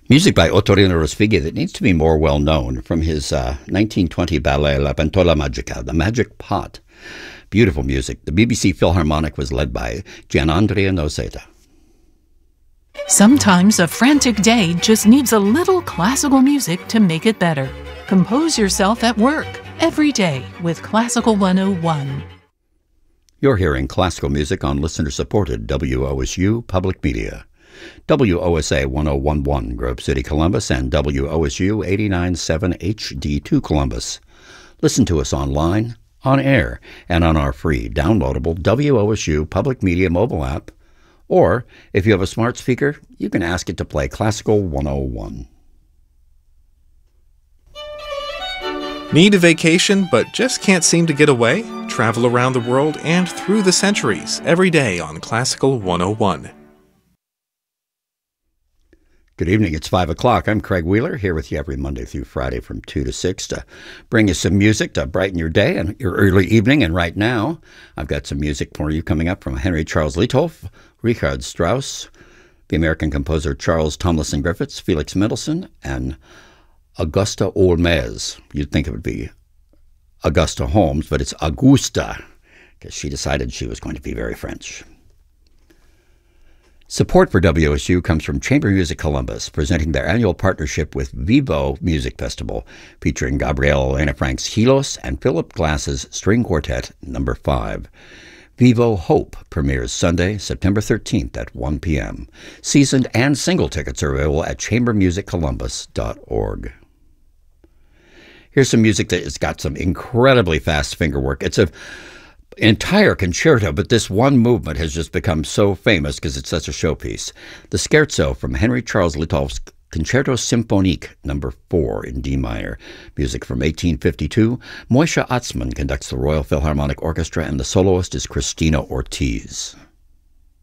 Music by Ottorino Respighi that needs to be more well known from his 1920 ballet La Pentola Magica, The Magic Pot. Beautiful music. The BBC Philharmonic was led by Gianandrea Noseta. Sometimes a frantic day just needs a little classical music to make it better. Compose yourself at work every day with Classical 101. You're hearing classical music on listener-supported WOSU Public Media. WOSA 1011 Grove City, Columbus, and WOSU 897 HD2 Columbus. Listen to us online, on air, and on our free downloadable WOSU Public Media mobile app. Or, if you have a smart speaker, you can ask it to play Classical 101. Need a vacation but just can't seem to get away? Travel around the world and through the centuries every day on Classical 101. Good evening. It's 5 o'clock. I'm Craig Wheeler, here with you every Monday through Friday from 2 to 6 to bring you some music to brighten your day and your early evening. And right now, I've got some music for you coming up from Henry Charles Liedthoff, Richard Strauss, the American composer Charles Tomlinson Griffiths, Felix Mendelssohn, and Augusta Olmez. You'd think it would be Augusta Holmes, but it's Augusta, because she decided she was going to be very French. Support for WOSU comes from Chamber Music Columbus, presenting their annual partnership with Vivo Music Festival, featuring Gabriel Elena Frank's Hilos and Philip Glass's String Quartet No. 5. Vivo Hope premieres Sunday, September 13th at 1 p.m. Seasoned and single tickets are available at chambermusiccolumbus.org. Here's some music that has got some incredibly fast fingerwork. It's an entire concerto, but this one movement has just become so famous because it's such a showpiece. The Scherzo from Henry Charles Liedthoff's Concerto Symphonique No. 4 in D minor. Music from 1852. Moishe Atzman conducts the Royal Philharmonic Orchestra, and the soloist is Christina Ortiz.